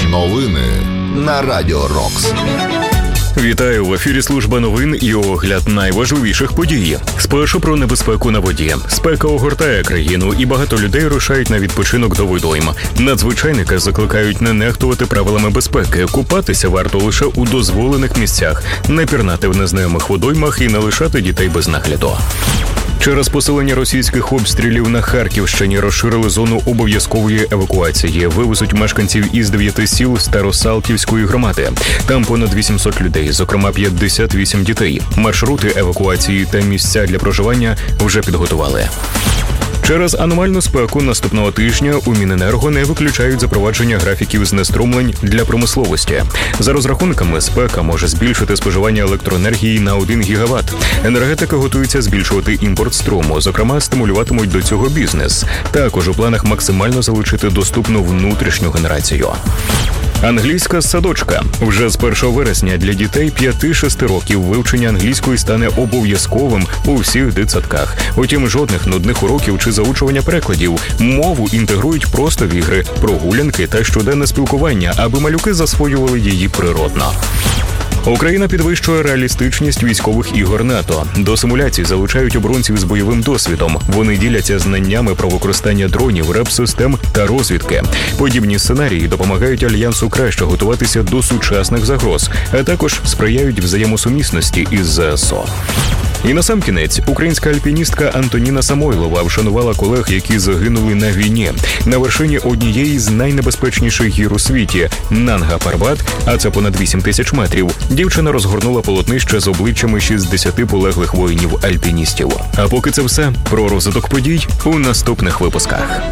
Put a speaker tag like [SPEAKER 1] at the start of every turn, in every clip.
[SPEAKER 1] Новини на Радіо Рокс.
[SPEAKER 2] Вітаю, в ефірі служба новин і огляд найважливіших подій. Спершу про небезпеку на воді. Спека огортає країну і багато людей рушають на відпочинок до водойм. Надзвичайники закликають не нехтувати правилами безпеки. Купатися варто лише у дозволених місцях, не пірнати в незнайомих водоймах і не лишати дітей без нагляду. Через посилення російських обстрілів на Харківщині розширили зону обов'язкової евакуації. Вивезуть мешканців із 9 сіл Старосалтівської громади. Там понад 800 людей, зокрема 58 дітей. Маршрути евакуації та місця для проживання вже підготували. Через аномальну спеку наступного тижня у Міненерго не виключають запровадження графіків знеструмлень для промисловості. За розрахунками, спека може збільшити споживання електроенергії на 1 гігаватт. Енергетики готуються збільшувати імпорт струму, зокрема, стимулюватимуть до цього бізнес. Також у планах максимально залучити доступну внутрішню генерацію. Англійська садочка. Вже з 1 вересня для дітей 5-6 років вивчення англійської стане обов'язковим у всіх дитсадках. Утім, жодних нудних уроків чи заучування перекладів. Мову інтегрують просто в ігри, прогулянки та щоденне спілкування, аби малюки засвоювали її природно. Україна підвищує реалістичність військових ігор НАТО. До симуляцій залучають оборонців з бойовим досвідом. Вони діляться знаннями про використання дронів, реп-систем та розвідки. Подібні сценарії допомагають Альянсу краще готуватися до сучасних загроз, а також сприяють взаємосумісності із ЗСУ. І насамкінець, українська альпіністка Антоніна Самойлова вшанувала колег, які загинули на війні. На вершині однієї з найнебезпечніших гір у світі – Нанга-Парбат, а це понад 8 тисяч метрів, дівчина розгорнула полотнище з обличчями 60 полеглих воїнів-альпіністів. А поки це все, про розвиток подій у наступних випусках.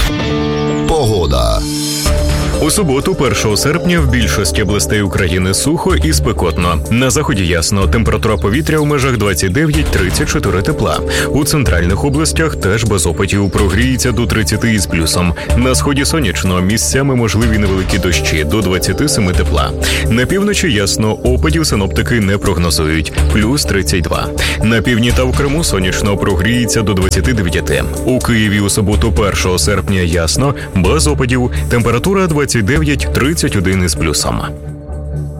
[SPEAKER 1] Погода.
[SPEAKER 2] У суботу, 1 серпня, в більшості областей України сухо і спекотно. На заході ясно, температура повітря у межах 29-34 тепла. У центральних областях теж без опадів, прогріється до 30 із плюсом. На сході сонячно, місцями можливі невеликі дощі, до 27 тепла. На півночі ясно, опадів синоптики не прогнозують, плюс 32. На півдні та в Криму сонячно, прогріється до 29. У Києві у суботу, 1 серпня ясно, без опадів, температура 29-31 із плюсом.